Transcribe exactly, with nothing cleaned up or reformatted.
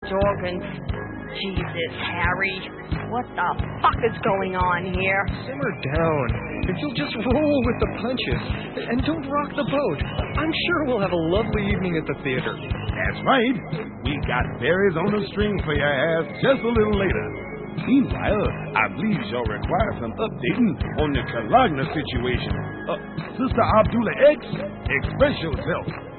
organs. Jesus, Harry. What the fuck is going on here? Simmer down. If you'll just roll with the punches. And don't rock the boat. I'm sure we'll have a lovely evening at the theater. That's right. We got berries on the string for your ass just a little later. Meanwhile, I believe you'll require some updating on the Kalagna situation. Uh, Sister Abdullah X, express yourself.